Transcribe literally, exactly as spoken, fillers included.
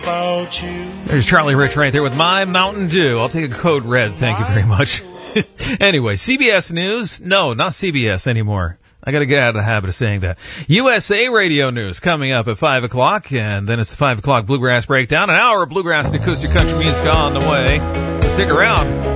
There's Charlie Rich right there with My Mountain Dew. I'll take a code red. Thank you very much. Anyway, C B S News. No, not C B S anymore. I got to get out of the habit of saying that. U S A Radio News coming up at five o'clock, and then it's the five o'clock Bluegrass Breakdown. An hour of bluegrass and acoustic country music on the way. So stick around.